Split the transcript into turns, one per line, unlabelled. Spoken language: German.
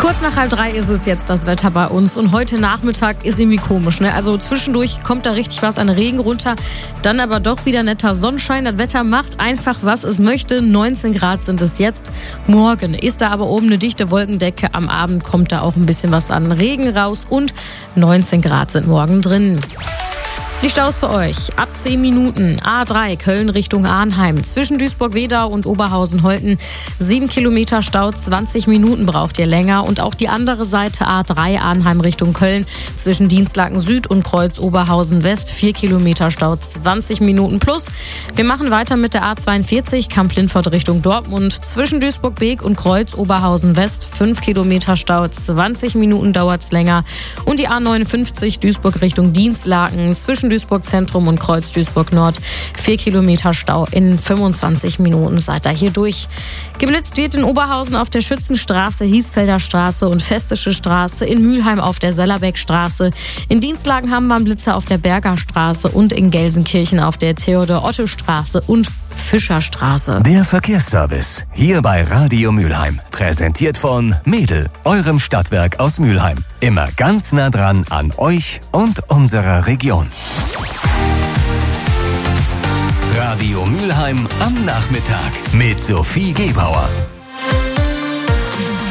Kurz nach 2:30 ist es jetzt das Wetter bei uns und heute Nachmittag ist irgendwie komisch, ne? Also zwischendurch kommt da richtig was an Regen runter, dann aber doch wieder netter Sonnenschein. Das Wetter macht einfach, was es möchte. 19 Grad sind es jetzt. Morgen ist da aber oben eine dichte Wolkendecke. Am Abend kommt da auch ein bisschen was an Regen raus und 19 Grad sind morgen drin. Die Staus für euch. Ab 10 Minuten. A3 Köln Richtung Arnheim. Zwischen Duisburg-Wedau und Oberhausen-Holten 7 Kilometer Stau. 20 Minuten braucht ihr länger. Und auch die andere Seite A3 Arnheim Richtung Köln. Zwischen Dienstlaken Süd und Kreuz Oberhausen-West 4 Kilometer Stau. 20 Minuten plus. Wir machen weiter mit der A42 Kamp-Lindfort Richtung Dortmund. Zwischen Duisburg-Beek und Kreuz Oberhausen-West 5 Kilometer Stau. 20 Minuten dauert's länger. Und die A59 Duisburg Richtung Dienstlaken. Zwischen Duisburg Zentrum und Kreuz Duisburg Nord 4 Kilometer Stau. In 25 Minuten seid ihr hier durch. Geblitzt wird in Oberhausen auf der Schützenstraße, Hiesfelder Straße und Festische Straße, in Mülheim auf der Sellerbeckstraße. In Dienstlagen haben wir einen Blitzer auf der Berger Straße und in Gelsenkirchen auf der Theodor-Otte-Straße und Fischerstraße.
Der Verkehrsservice hier bei Radio Mülheim. Präsentiert von Mädel, eurem Stadtwerk aus Mülheim. Immer ganz nah dran an euch und unserer Region. Radio Mülheim am Nachmittag mit Sophie Gebauer.